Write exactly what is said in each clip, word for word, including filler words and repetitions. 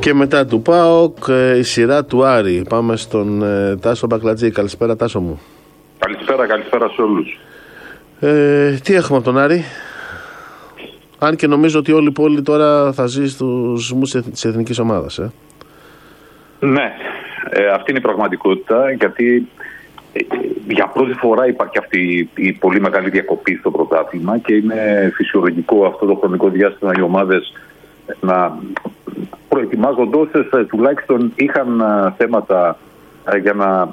Και μετά του ΠΑΟΚ η σειρά του Άρη. Πάμε στον ε, Τάσο Μπακλατζή. Καλησπέρα, Τάσο μου. Καλησπέρα, καλησπέρα σε όλους. Ε, τι έχουμε από τον Άρη? Αν και νομίζω ότι όλη η πόλη τώρα θα ζει στους σμούς της εθνικής ομάδας. Ε. Ναι, ε, αυτή είναι η πραγματικότητα, γιατί ε, για πρώτη φορά υπάρχει αυτή η πολύ μεγάλη διακοπή στο πρωτάθλημα και είναι φυσιολογικό αυτό το χρονικό διάστημα οι ομάδες να προετοιμάζονται, όσες τουλάχιστον είχαν θέματα για να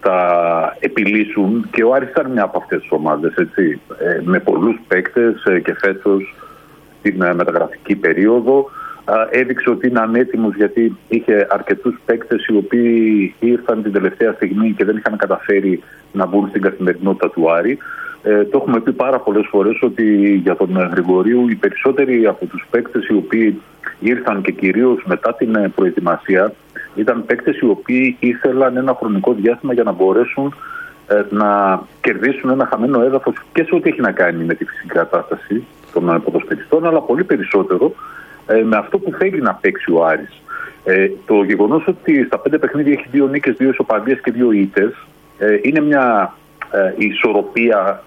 τα επιλύσουν, και ο Άρης ήταν μια από αυτές τις ομάδες, έτσι, με πολλούς παίκτες και φέτος στην μεταγραφική περίοδο έδειξε ότι είναι ανέτοιμος, γιατί είχε αρκετούς παίκτες οι οποίοι ήρθαν την τελευταία στιγμή και δεν είχαν καταφέρει να μπουν στην καθημερινότητα του Άρη. Ε, το έχουμε πει πάρα πολλές φορές ότι για τον Γρηγορίου οι περισσότεροι από τους παίκτες οι οποίοι ήρθαν, και κυρίως μετά την προετοιμασία, ήταν παίκτες οι οποίοι ήθελαν ένα χρονικό διάστημα για να μπορέσουν ε, να κερδίσουν ένα χαμένο έδαφος και σε ό,τι έχει να κάνει με τη φυσική κατάσταση των ποδοσφαιριστών, αλλά πολύ περισσότερο ε, με αυτό που θέλει να παίξει ο Άρης. Ε, το γεγονός ότι στα πέντε παιχνίδια έχει δύο νίκες, δύο ισοπαλίες και δύο ήττες ε, είναι μια ε, ισορροπία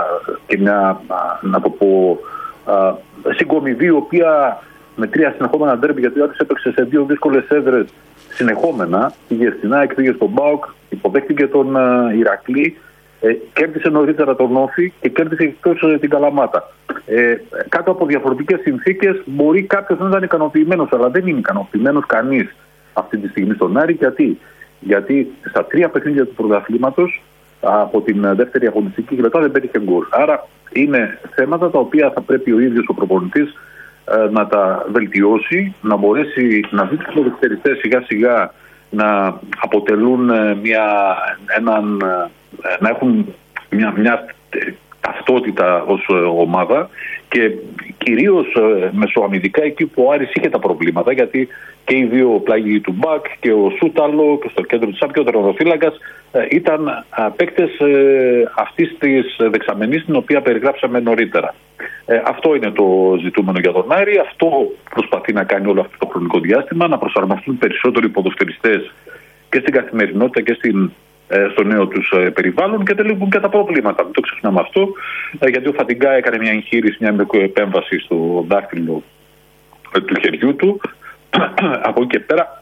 και μια, να το πω, συγκομιδή, η οποία με τρία συνεχόμενα ντέρμπι, γιατί ο Άρης έπαιξε σε δύο δύσκολες έδρες συνεχόμενα, πήγε στην ΑΕΚ, πήγε στον ΠΑΟΚ, υποδέχτηκε τον Ηρακλή, ε, κέρδισε νωρίτερα τον Όφη και κέρδισε εκτός την Καλαμάτα. Ε, κάτω από διαφορετικές συνθήκες μπορεί κάποιος να ήταν ικανοποιημένος, αλλά δεν είναι ικανοποιημένος κανείς αυτή τη στιγμή στον Άρη. Γιατί, γιατί στα τρία παιχνίδια του πρωταθλήματος από την δεύτερη αγωνιστική και μετά δεν πέτυχε γκολ. Άρα είναι θέματα τα οποία θα πρέπει ο ίδιος ο προπονητής ε, να τα βελτιώσει, να μπορέσει να δει τους ποδοσφαιριστές σιγά σιγά να αποτελούν ε, μια, έναν, ε, να έχουν μια, μια ταυτότητα ως ε, ομάδα, και κυρίως ε, μεσοαμυντικά εκεί που ο Άρης είχε τα προβλήματα, γιατί και οι δύο πλάγοι του Μπακ και ο Σούταλο και στο κέντρο της Άπ και ο τερματοφύλακας ε, ήταν ε, παίκτες ε, αυτής της δεξαμενής, την οποία περιγράψαμε νωρίτερα. Ε, αυτό είναι το ζητούμενο για τον Άρη, αυτό προσπαθεί να κάνει όλο αυτό το χρονικό διάστημα, να προσαρμοστούν περισσότεροι ποδοσφαιριστές και στην καθημερινότητα και στην, ε, στο νέο τους ε, περιβάλλον, και τελειώνουν και τα προβλήματα. Μην το ξεχνάμε αυτό, ε, γιατί ο Φαντιγκά έκανε μια εγχείρηση, μια επέμβαση στο δάχτυλο ε, του χεριού του. Από εκεί και πέρα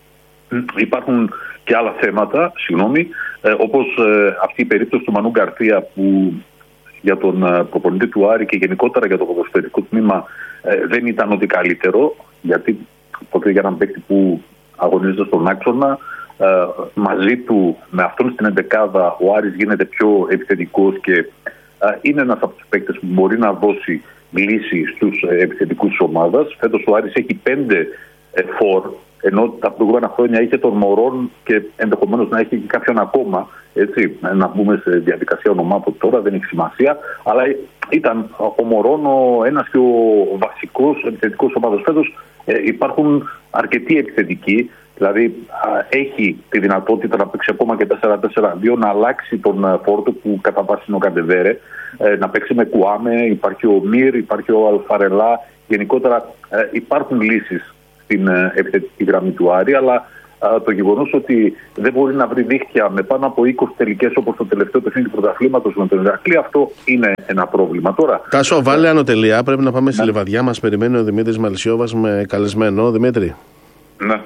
υπάρχουν και άλλα θέματα, συγγνώμη, ε, όπως ε, αυτή η περίπτωση του Μανού Γκαρθία, που για τον ε, προπονητή του Άρη και γενικότερα για το ποδοσφαιρικό τμήμα ε, δεν ήταν ότι καλύτερο, γιατί ποτέ για έναν παίκτη που αγωνίζεται στον άξονα, ε, μαζί του με αυτόν στην εντεκάδα ο Άρης γίνεται πιο επιθετικός και ε, είναι ένας από τους παίκτες που μπορεί να δώσει λύση στους ε, επιθετικούς της ομάδας. Φέτος ο Άρης έχει πέντε ε, φορ, ενώ τα προηγούμενα χρόνια είχε τον Μωρόν και ενδεχομένως να έχει και κάποιον ακόμα, έτσι, να μπούμε σε διαδικασία ονομάτων τώρα, δεν έχει σημασία, αλλά ήταν ο Μωρόν ο ένας και ο βασικός επιθετικός ομάδος. Φέτος ε, υπάρχουν αρκετοί επιθετικοί, δηλαδή α, έχει τη δυνατότητα να παίξει ακόμα και τέσσερα τέσσερα δύο, να αλλάξει τον φόρτο που κατά βάση είναι ο Καντεβέρε, ε, να παίξει με Κουάμε, υπάρχει ο Μύρ, υπάρχει ο Αλφαρελά. Γενικότερα ε, υπάρχουν λύσεις στην ε, επιθετική γραμμή του Άρη, αλλά ε, το γεγονός ότι δεν μπορεί να βρει δίχτυα με πάνω από είκοσι τελικές όπως το τελευταίο παιχνίδι του πρωταθλήματος με τον Ηρακλή, αυτό είναι ένα πρόβλημα. Τώρα, Τάσο, βάλε ανωτελεία, πρέπει να πάμε στη Λιβαδιά. Μας περιμένει ο Δημήτρης Μαλσιόβας με καλεσμένο. Δημήτρη. Ναι.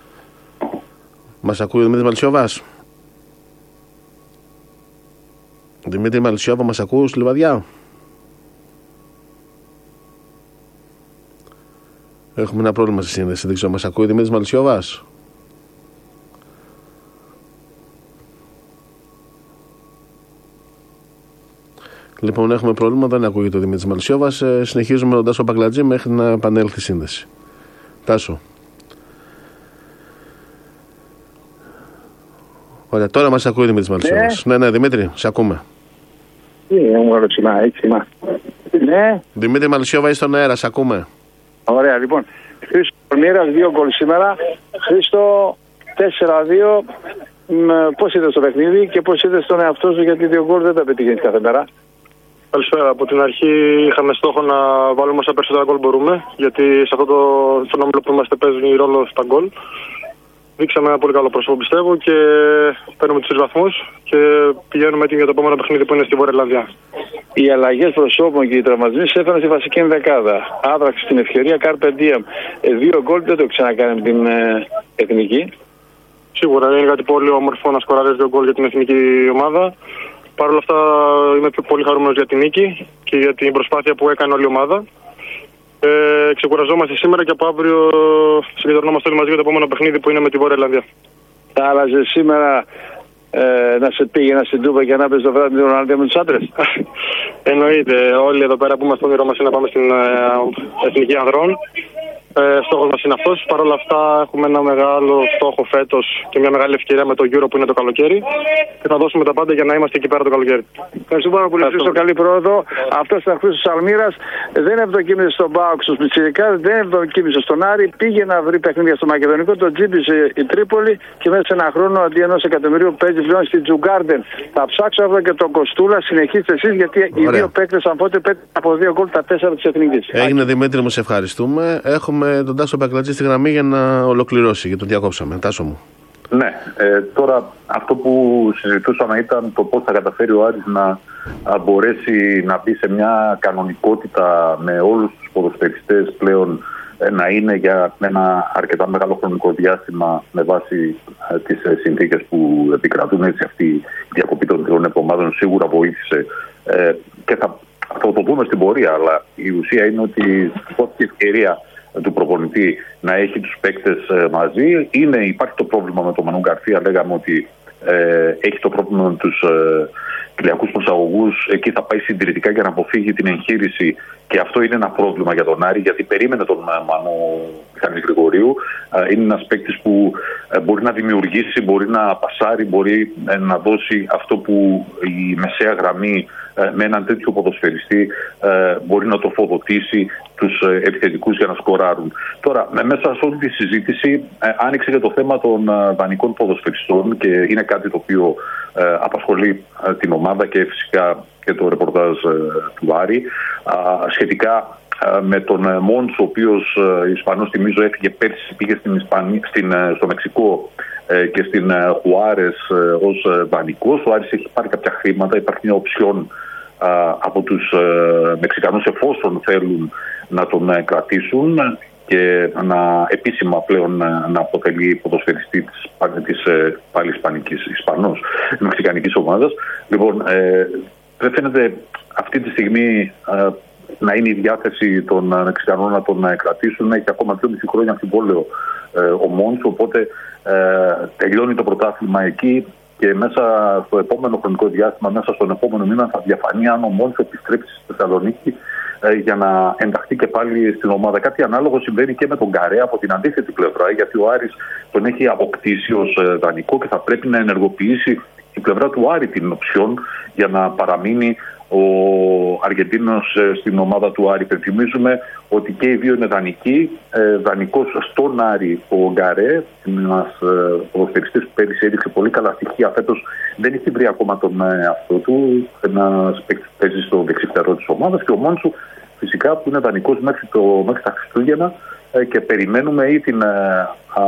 Μας ακούει ο Δημήτρης Μαλσιόβας? Δημήτρη Μαλσιόβα, μας ακούς στη Λιβαδιά? Έχουμε ένα πρόβλημα στη σύνδεση, δεν ξέρω, μας ακούει ο Δημήτρης Μαλσιόβας? Λοιπόν, έχουμε πρόβλημα, δεν ακούγεται ο Δημήτρης Μαλσιόβας. Ε, συνεχίζουμε με τον Τάσο Μπακλατζή μέχρι να επανέλθει η σύνδεση. Τάσο. Ωραία, τώρα μας ακούει ο Δημήτρης Μαλσιόβας. Ναι, ναι, ναι, Δημήτρη, σε ακούμε. Ναι, μου άρεσε να έτσι, μα. Ναι. Δημήτρη Μαλσιόβα, είσαι στον αέρα, σε ακούμε. Ωραία, λοιπόν. Χρήστο Κορνήρας, δύο γκολ σήμερα. Χρήστο, τέσσερα δύο. Πώς είδες το παιχνίδι και πώς είδες τον εαυτό σου, γιατί δύο γκολ δεν τα πετύχαινες κάθε μέρα? Καλησπέρα. Από την αρχή είχαμε στόχο να βάλουμε όσα περισσότερα γκολ μπορούμε, γιατί σε αυτό το φαινόμενο που είμαστε παίζουν ρόλο στα γκολ. Δείξαμε ένα πολύ καλό πρόσωπο, πιστεύω, και παίρνουμε τους τρεις βαθμούς και πηγαίνουμε έτοιμοι για το επόμενο παιχνίδι που είναι στη Βόρεια Ιρλανδία. Οι αλλαγές προσώπων και οι τραυματισμοί σε έφεραν στη βασική ενδεκάδα. Άδραξε την ευκαιρία, Carpe Diem. Ε, δύο γκολ δεν το ξανακάνει με την ε, εθνική. Σίγουρα είναι κάτι πολύ όμορφο να σκοράρεις δύο γκολ για την εθνική ομάδα. Παρ' όλα αυτά είμαι πολύ χαρούμενος για την νίκη και για την προσπάθεια που έκανε όλη η ομάδα. Ε, ξεκουραζόμαστε σήμερα και από αύριο συγκεντρωνόμαστε όλοι μαζί για το επόμενο παιχνίδι που είναι με τη Βόρεια Ιρλανδία. Θα άλλαζε σήμερα ε, να σε πήγαινα στην Τούμπα και να πες το βράδυ με την Ιρλανδία με τους άντρες? Εννοείται. Όλοι εδώ πέρα που είμαστε, το όνειρό μας είναι να πάμε στην ε, Εθνική Ανδρών. Ε, στόχος μας είναι αυτός. Παρ' όλα αυτά, έχουμε ένα μεγάλο στόχο φέτος και μια μεγάλη ευκαιρία με το Euro που είναι το καλοκαίρι. Και θα δώσουμε τα πάντα για να είμαστε εκεί πέρα το καλοκαίρι. Ευχαριστώ πάρα πολύ. Ευχαριστώ. Καλή πρόοδο. Αυτό ήταν χθες της Αλμύρας. Δεν ευδοκίμησε στον Πάοκ στους Πιτσιρικάδες, δεν ευδοκίμησε στον Άρη. Πήγε να βρει παιχνίδια στο Μακεδονικό, το τζίμπησε η Τρίπολη και μέσα σε ένα χρόνο αντί ενός εκατομμυρίου παίζει πλέον στη Τζουγκάρντεν. Θα ψάξω αύριο και τον Κοστούλα. Συνεχίστε εσείς, γιατί Ωραία. οι δύο παίκτες αμφότε πέτυχαν από δύο γκολ τα τέσσερα της Εθνικής. Έγινε, Δημήτρη μου, σε ευχαριστούμε. Έχουμε τον Τάσο Μπακλατζή στη γραμμή για να ολοκληρώσει, γιατί τον διακόψαμε. Τάσο μου. Ναι, ε, τώρα αυτό που συζητούσαμε ήταν το πώς θα καταφέρει ο Άρης να α, μπορέσει να μπει σε μια κανονικότητα με όλους τους ποδοσφαιριστές πλέον, ε, να είναι για ένα αρκετά μεγάλο χρονικό διάστημα με βάση ε, τις ε, συνθήκες που επικρατούν. Έτσι, αυτή η διακοπή των τριών εβδομάδων σίγουρα βοήθησε ε, και θα, θα το δούμε στην πορεία, αλλά η ουσία είναι ότι δόθηκε ευκαιρία του προπονητή να έχει τους παίκτες ε, μαζί. Είναι, υπάρχει το πρόβλημα με τον Μανού Γκαρσία, λέγαμε ότι ε, έχει το πρόβλημα με τους ε, κυλιακούς προσαγωγούς. Εκεί θα πάει συντηρητικά για να αποφύγει την εγχείρηση και αυτό είναι ένα πρόβλημα για τον Άρη, γιατί περίμενε τον ε, Μανού Γρηγορίου. Ε, είναι ένας παίκτης που ε, μπορεί να δημιουργήσει, μπορεί να πασάρει, μπορεί ε, να δώσει αυτό που η μεσαία γραμμή ε, με έναν τέτοιο ποδοσφαιριστή ε, μπορεί να τροφοδοτήσει τους ε, επιθετικούς για να σκοράρουν. Τώρα, με, μέσα σε όλη τη συζήτηση ε, άνοιξε και το θέμα των ε, δανεικών ποδοσφαιριστών και είναι κάτι το οποίο ε, απασχολεί ε, την ομάδα και φυσικά και το ρεπορτάζ ε, του Άρη ε, σχετικά ε, με τον ε, Μόντς, ο οποίος ε, Ισπανός, θυμίζω, έφυγε πέρσι, πήγε στην Ισπανία, στην, ε, στο Μεξικό ε, και στην ε, Χουάρες ε, ως ε, δανεικός. Ο Άρης έχει πάρει κάποια χρήματα, υπάρχει μια οψιόν ε, από τους ε, Μεξικανούς εφόσον θέλουν να τον ε, κρατήσουν και να επίσημα πλέον να αποτελεί ποδοσφαιριστή της, της ε, πάλι ισπανικής, ισπανός, μεξικανικής ομάδας. Λοιπόν, ε, δεν φαίνεται αυτή τη στιγμή ε, να είναι η διάθεση των Μεξικανών να τον ε, κρατήσουν. Έχει ακόμα δυόμιση χρόνια αμφιβόλαιο ε, ο Μόντς, οπότε ε, τελειώνει το πρωτάθλημα εκεί και μέσα στο επόμενο χρονικό διάστημα, μέσα στον επόμενο μήνα θα διαφανεί αν ο Μόντς επιστρέψει στη Θεσσαλονίκη για να ενταχθεί και πάλι στην ομάδα. Κάτι ανάλογο συμβαίνει και με τον Γκαρέ από την αντίθετη πλευρά, γιατί ο Άρης τον έχει αποκτήσει ως δανεικό και θα πρέπει να ενεργοποιήσει η πλευρά του Άρη την οψιόν για να παραμείνει ο Αργεντίνος στην ομάδα του Άρη. Πενθυμίζουμε ότι και οι δύο είναι δανεικοί. Δανεικός στον Άρη ο Γκαρέ, ένας ποδοσφαιριστής που πέρυσι έδειξε πολύ καλά στοιχεία. Φέτος δεν έχει βρει ακόμα τον εαυτό του. Ένας παίκτης παίζει στο δεξιφτερό της ομάδας και ο Μόντσου φυσικά που είναι δανεικός μέχρι, το, μέχρι τα Χριστούγεννα και περιμένουμε ή την α,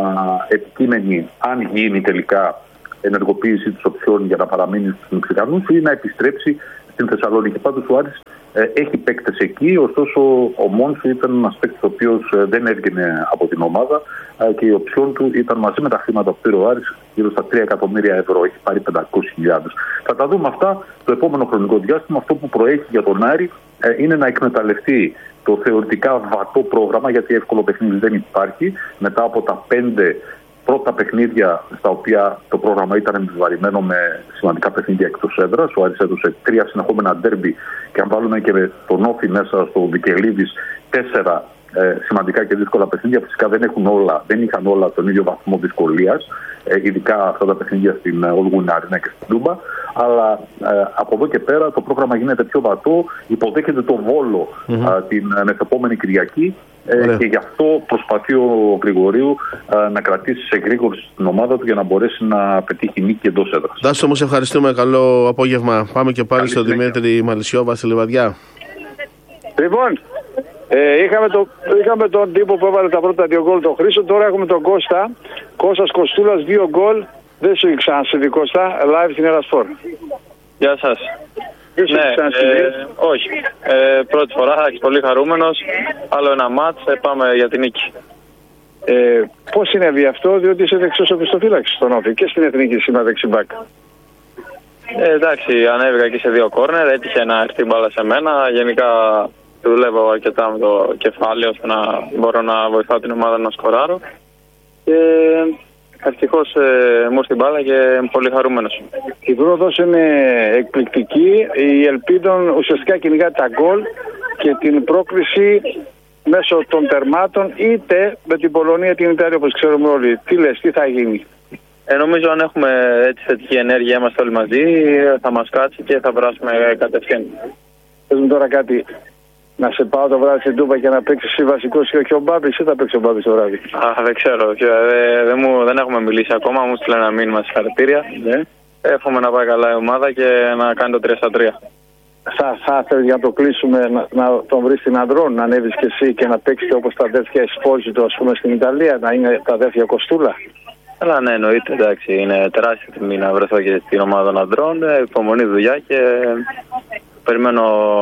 επικείμενη, αν γίνει τελικά, ενεργοποίηση της οψιών για να παραμείνει στους Μεξικανούς ή να επιστρέψει στην Θεσσαλονίκη. Πάντως ο Άρης ε, έχει παίκτες εκεί, ωστόσο ο Μόντσου ήταν ένας παίκτης ο οποίος ε, δεν έβγαινε από την ομάδα ε, και η οψιόν του ήταν μαζί με τα χρήματα που πήρε ο Άρης γύρω στα τρία εκατομμύρια ευρώ, έχει πάρει πεντακόσιες χιλιάδες. Θα τα δούμε αυτά το επόμενο χρονικό διάστημα. Αυτό που προέχει για τον Άρη ε, είναι να εκμεταλλευτεί το θεωρητικά βατό πρόγραμμα, γιατί εύκολο παιχνίδι δεν υπάρχει, μετά από τα πέντε πρώτα παιχνίδια στα οποία το πρόγραμμα ήταν επιβαρημένο με σημαντικά παιχνίδια εκτός έδρας. Ο Άρης έδωσε τρία συνεχόμενα ντέρμπι και αν βάλουμε και τον Όφη μέσα στο Βικελίδης τέσσερα ε, σημαντικά και δύσκολα παιχνίδια. Φυσικά δεν έχουν όλα, δεν είχαν όλα τον ίδιο βαθμό δυσκολίας, ε, ειδικά αυτά τα παιχνίδια στην Όλγουιν Αρίνα και στην Τούμπα. Αλλά ε, από εδώ και πέρα το πρόγραμμα γίνεται πιο βατό, υποδέχεται το Βόλο mm-hmm. ε, την μεθεπόμενη Κυριακή Ε, και γι' αυτό προσπαθεί ο Γρηγορίου ε, να κρατήσει σε γρήγορη την ομάδα του για να μπορέσει να πετύχει νίκη εντός έδρας. Τάσο, όμως ευχαριστούμε. Καλό απόγευμα. Πάμε και πάλι στον Δημήτρη Μαλισσιόβα στη Λιβαδιά. Λοιπόν, ε, είχαμε, το, είχαμε τον τύπο που έβαλε τα πρώτα δύο γκολ, τον Χρήστο. Τώρα έχουμε τον Κώστα. Κώστας Κοστούλας, δύο γκολ. Δεν σου έχει ξανασυμβεί, Κώστα, live στην Ερασπορ. Γεια σας. Δεν σου ναι, έχει ξανασυμβεί. ε, όχι. Ε, πρώτη φορά, πολύ χαρούμενος. Άλλο ένα μάτς, ε, πάμε για την νίκη. Ε, πώς συνέβη αυτό, διότι είσαι δεξιός οπισθοφύλαξης στον Όφη και στην Εθνική σήμερα δεξιμπάκ. Ε, εντάξει, ανέβηκα και σε δύο κόρνερ, έτυχε να έρθει μπάλα σε μένα. Γενικά δουλεύω αρκετά με το κεφάλι ώστε να μπορώ να βοηθάω την ομάδα να σκοράρω. Και ευτυχώς ε, μου στην μπάλα και είμαι πολύ χαρούμενος. Η πρόοδος είναι εκπληκτική. Η Ελπίδων ουσιαστικά κυνηγά τα γκολ και την πρόκριση μέσω των τερμάτων, είτε με την Πολωνία, την Ιταλία, όπως ξέρουμε όλοι. Τι λες, τι θα γίνει? Ε, νομίζω αν έχουμε έτσι θετική ενέργεια, είμαστε όλοι μαζί, θα μας κάτσει και θα βράσουμε κατευθείαν. Πες μου τώρα κάτι. Να σε πάω το βράδυ στην Τούμπα και να παίξεις εσύ βασικός και όχι ο Μπάμπης, ή θα παίξει ο Μπάμπης το βράδυ? Α, δεν ξέρω. Δεν, δεν, μου, δεν έχουμε μιλήσει ακόμα. Μου στείλε ένα μήνυμα συγχαρητήρια. Ναι. Εύχομαι να πάει καλά η ομάδα και να κάνει το τρία στα τρία. Θα, θα θέλεις για να το κλείσουμε να, να τον βρεις στην Ανδρών, να ανέβεις και εσύ και να παίξετε όπως τα αδέρφια Εσπόζητο, ας πούμε, στην Ιταλία, να είναι τα αδέρφια Κοστούλα? Αλλά ναι, εννοείται, εντάξει. Είναι τεράστια τιμή να βρεθώ και στην ομάδα των ανδρών. Υπομονή, δουλειά και περιμένω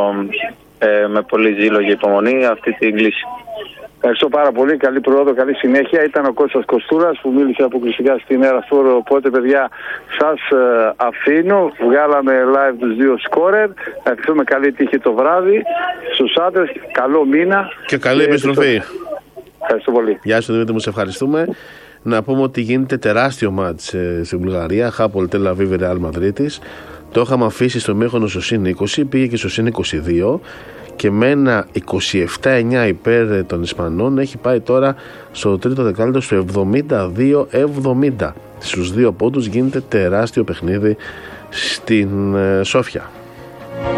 ε, με πολύ ζήλο και υπομονή αυτή την κλίση. Ευχαριστώ πάρα πολύ. Καλή πρόοδο, καλή συνέχεια. Ήταν ο Κώστας Κοστούλας που μίλησε αποκλειστικά στην Ερασπορ. Οπότε, παιδιά, σας ε, αφήνω. Βγάλαμε live τους δύο σκόρερ. Να ευχηθούμε καλή τύχη το βράδυ στους άντρες. Καλό μήνα. Και καλή και επιστροφή. Ευχαριστώ πολύ. Γεια σου, Δημήτρη, μου σε ευχαριστούμε. Να πούμε ότι γίνεται τεράστιο μάτς ε, στην Βουλγαρία. Χάπολ Τελ Αβίβ Ρεάλ Μαδρίτης. Το είχαμε αφήσει στο μήχρονο στο συν είκοσι, πήγε και στο συν είκοσι δύο. Και με ένα είκοσι επτά εννιά υπέρ των Ισπανών έχει πάει τώρα στο τρίτο δεκάλεπτο στο εβδομήντα δύο εβδομήντα. Στους δύο πόντους γίνεται τεράστιο παιχνίδι στην Σόφια.